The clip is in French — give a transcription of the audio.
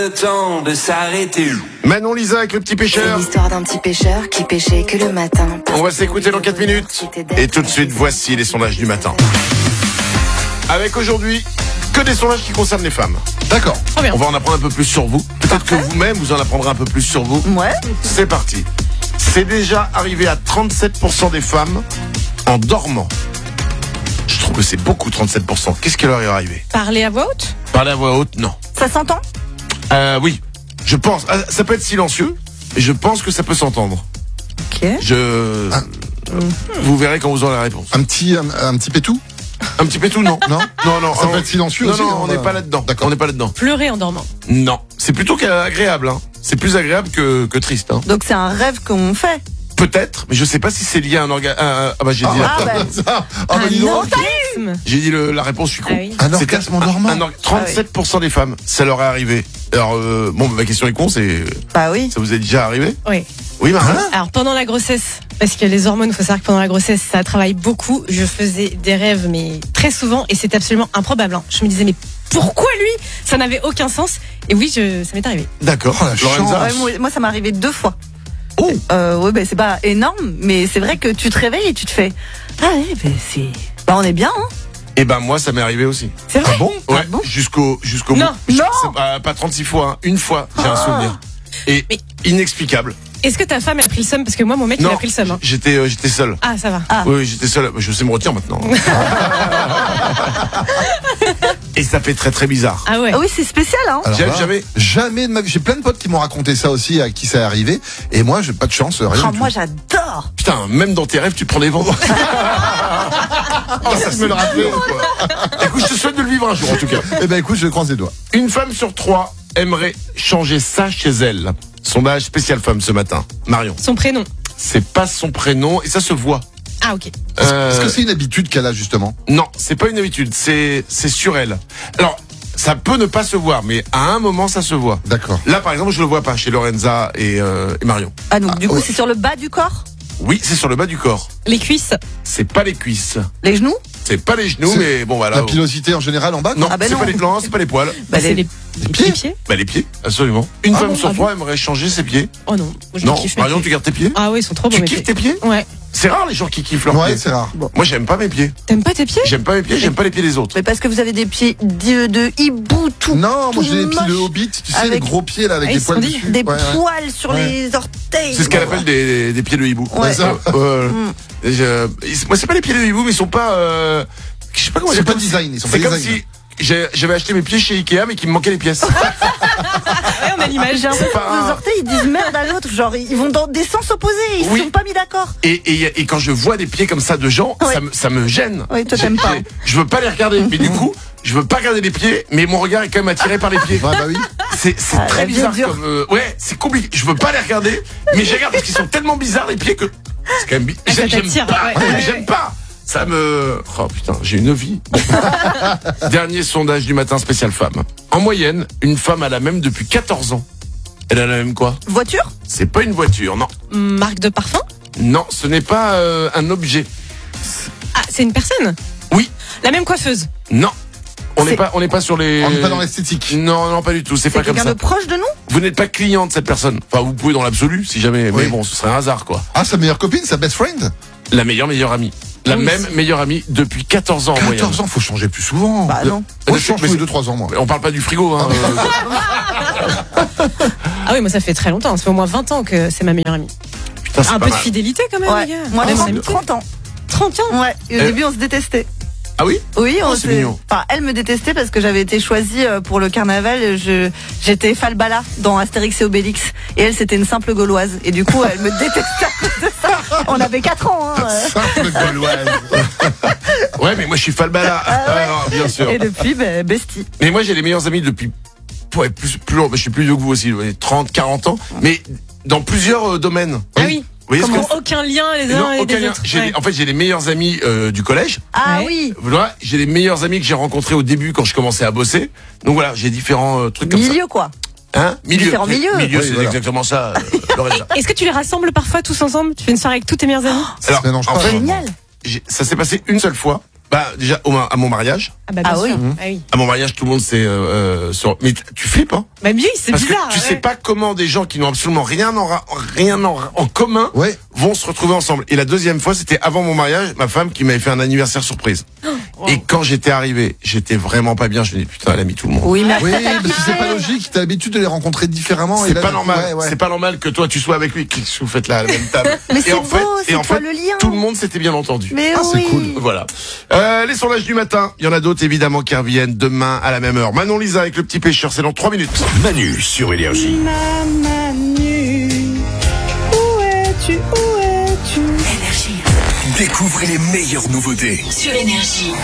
Le temps de s'arrêter. Manon Lisa avec le petit C'est pêcheur. l'histoire d'un petit pêcheur qui pêchait que le matin. On va s'écouter dans 4 minutes. Et tout de suite, voici les sondages du matin. Avec aujourd'hui, que des sondages qui concernent les femmes. D'accord. On va en apprendre un peu plus sur vous. Peut-être que vous-même, vous en apprendrez un peu plus sur vous. Ouais. C'est parti. C'est déjà arrivé à 37% des femmes en dormant. Je trouve que c'est beaucoup, 37%. Qu'est-ce qui leur est arrivé? Parler à voix haute? Parler à voix haute, non. Ça s'entend? Oui, je pense. Ça peut être silencieux, mais je pense que ça peut s'entendre. Ok. Vous verrez quand vous aurez la réponse. Un petit pétou? Un petit pétou, non. Non. Non. Ça peut être silencieux Non, aussi. non, on n'est pas là-dedans. D'accord. On n'est pas là-dedans. Pleurer en dormant? Non. C'est plutôt agréable, hein. C'est plus agréable que triste, hein. Donc c'est un rêve qu'on fait. Peut-être, mais je sais pas si c'est lié à un organe. J'ai dit, Dis donc. j'ai dit la réponse, je suis con. Ah oui. Un orgasme en dormant. 37% des femmes, ça leur est arrivé. Alors, ma question est con, c'est, Bah oui. ça vous est déjà arrivé? Oui. Oui, Marie. Alors pendant la grossesse, parce que les hormones, il faut savoir que pendant la grossesse, ça travaille beaucoup. Je faisais des rêves, mais très souvent, et c'est absolument improbable, hein. Je me disais, mais pourquoi lui? Ça n'avait aucun sens. Et oui, ça m'est arrivé. D'accord. Oh, la Lorenza. Ouais, moi ça m'est arrivé 2 fois. Oh. Ouais, bah, c'est pas énorme, mais c'est vrai que tu te réveilles et tu te fais. Ah ouais, on est bien, hein. Eh ben, moi, ça m'est arrivé aussi. C'est vrai? Bon. Ouais. bon Jusqu'au Non. bout. Non. C'est pas 36 fois, hein. Une fois, j'ai un souvenir. Et Mais- inexplicable. Est-ce que ta femme a pris le seum? Parce que moi, mon mec, il a pris le seum, hein. J'étais seul. Ah, ça va. Ah. Oui, j'étais seul. Je sais me retirer maintenant. Et ça fait très très bizarre. Ah ouais. Ah oui, c'est spécial, hein. Alors là, Jamais. Jamais de ma vie. J'ai plein de potes qui m'ont raconté ça aussi, à qui ça est arrivé. Et moi, j'ai pas de chance. Rien Ah, du moi tout. j'adore. Putain, même dans tes rêves, tu te prends des vents. Ça me le rappeler. Écoute, je te souhaite de le vivre un jour en tout cas. Eh ben, écoute, je croise les doigts. Une femme sur 3 aimerait changer ça chez elle. Sondage spécial femme ce matin. Marion. Son prénom. C'est pas son prénom et ça se voit. Ah, ok. Est-ce que c'est une habitude qu'elle a, justement? Non, c'est pas une habitude, c'est sur elle. Alors, ça peut ne pas se voir, mais à un moment, ça se voit. D'accord. Là, par exemple, je le vois pas chez Lorenza et Marion. Ah, donc du coup, ouais. c'est sur le bas du corps? Oui, c'est sur le bas du corps. Les cuisses. C'est pas les cuisses. Les genoux? C'est pas les genoux, C'est mais bon, voilà. La pilosité en général en bas? Non, Ah bah c'est non. pas les plans, c'est pas les poils. Bah, c'est les pieds. pieds. Bah, les pieds, absolument. Une femme bon, sur ah 3 aimerait changer ses pieds. Oh non. Moi, je Non, kiffe mes Marion, pieds. tu gardes tes pieds? Ah oui, ils sont trop beaux, Tu mes kiffes pieds. tes pieds? Ouais. C'est rare les gens qui kiffent leurs Ouais, pieds. c'est rare. Moi, j'aime pas mes pieds. T'aimes pas tes pieds? J'aime pas mes pieds, j'aime pas les pieds des autres. Mais parce que vous avez des pieds de hibou tout. Non, moi tout j'ai les pieds de moche, hobbit, tu sais, avec- les gros pieds là, avec Ah, des ils poils sont dessus. Des Ouais, ouais. poils sur Ouais. les orteils. C'est ce qu'elle appelle des pieds de hibou. Ouais. Ça. Moi, c'est pas les pieds de hibou, mais ils sont pas. Je sais pas comment Ils dire. sont pas design, ils sont pas C'est comme design. si j'avais acheté mes pieds chez Ikea, mais qu'il me manquait les pièces. Ouais, on a l'image. J'ai l'impression pas que un- les orteils ils disent merde à l'autre, genre ils vont dans des sens opposés, ils Oui. sont pas mis d'accord. Et quand je vois des pieds comme ça de gens, Ouais. ça me gêne. Oui, toi, t'aimes pas. Je veux pas les regarder, mais du coup, je veux pas regarder les pieds, mais mon regard est quand même attiré par les pieds. Ouais, bah oui. C'est Ah, très la vie est bizarre dure. comme ouais, c'est compliqué. Je veux pas les regarder, mais je regarde parce qu'ils sont tellement bizarres les pieds que c'est quand même Ah, ça j'aime t'attire, pas. ouais. J'aime pas. Ça me oh putain, j'ai une vie. Dernier sondage du matin spécial femme. En moyenne, une femme a la même depuis 14 ans. Elle a la même quoi? Voiture? C'est pas une voiture, non. Marque de parfum? Non, ce n'est pas un objet. Ah, c'est une personne? Oui. La même coiffeuse? Non. On n'est C'est- pas sur les. On n'est pas dans l'esthétique. Non, pas du tout. C'est C'est pas comme quelqu'un ça. de proche de nous? Vous n'êtes pas client de cette personne. Enfin, vous pouvez dans l'absolu, si jamais. Oui. Mais bon, ce serait un hasard, quoi. Ah, sa meilleure copine, sa best friend? La meilleure amie. La Oui, même meilleure amie depuis 14 ans en moyenne. 14 ans, faut changer plus souvent. Bah non. Moi, je change Mais tous les c'est- 2-3 ans, moi. On parle pas du frigo, hein. Ah oui, moi ça fait très longtemps. Ça fait au moins 20 ans que c'est ma meilleure amie. Putain, c'est Un pas peu de mal. fidélité quand même, Ouais. les gars. Moi Même 30, amitié. 30 ans. 30 ans? Ouais. Et au début on se détestait. Ah oui? Oui, on c'est s'est- mignon. Enfin, elle me détestait parce que j'avais été choisie pour le carnaval. J'étais Falbala dans Astérix et Obélix. Et elle, c'était une simple gauloise. Et du coup, elle me détestait à cause de ça. On avait 4 ans, hein. Simple gauloise. Ouais, mais moi je suis Falbala. Alors, bien sûr. Et depuis, ben, bestie. Mais moi j'ai les meilleurs amis depuis ouais, plus je suis plus vieux que vous aussi, 30, 40 ans, mais dans plusieurs domaines. Ah oui. Vous voyez ce Comment que aucun lien les uns non, et aucun des lien. autres. En fait, j'ai les meilleurs amis du collège. Ah Ouais. oui. Voilà, j'ai les meilleurs amis que j'ai rencontrés au début quand je commençais à bosser. Donc voilà, j'ai différents trucs comme Milieu, quoi. ça. Hein? Milieu. Différents milieux. Milieu, Oui, c'est voilà. exactement ça. Lorenza. Est-ce que tu les rassembles parfois tous ensemble? Tu fais une soirée avec tous tes meilleurs amis? Alors, mélange en pas, fait, vraiment. Génial. ça s'est passé une seule fois. Bah déjà à mon mariage. Ah bah bien Ah sûr. oui. Ah oui. À mon mariage, tout le monde s'est mais tu flippes, hein? Bah oui, c'est Parce bizarre. que tu ouais. sais pas comment des gens qui n'ont absolument rien en commun Ouais. vont se retrouver ensemble. Et la deuxième fois, c'était avant mon mariage, ma femme qui m'avait fait un anniversaire surprise. Et quand j'étais arrivé, j'étais vraiment pas bien. Je me dis putain, elle a mis tout le monde. Oui, mais Oui, parce que c'est pas logique. T'as l'habitude de les rencontrer différemment. C'est et là, pas normal. ouais, ouais. C'est pas normal que toi tu sois avec lui, que vous faites là à la même table. Mais c'est en beau, fait, c'est en toi fait, le lien. tout le monde s'était bien entendu. Mais Ah, c'est oui. cool. Voilà. Les sondages du matin. Il y en a d'autres évidemment qui reviennent demain à la même heure. Manon Lisa avec le petit pêcheur, c'est dans 3 minutes. Manu sur Énergie. Manu, où es-tu, où es-tu? Découvrez les meilleures nouveautés. Sur Énergie.